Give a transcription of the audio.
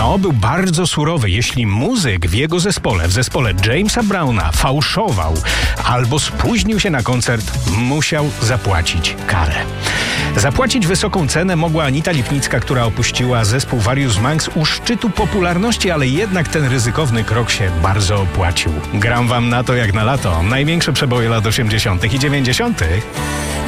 No, był bardzo surowy. Jeśli muzyk w jego zespole, w zespole Jamesa Browna fałszował albo spóźnił się na koncert, musiał zapłacić karę. Zapłacić wysoką cenę mogła Anita Lipnicka, która opuściła zespół Various Monks u szczytu popularności, ale jednak ten ryzykowny krok się bardzo opłacił. Gram wam na to jak na lato. Największe przeboje lat 80. i 90.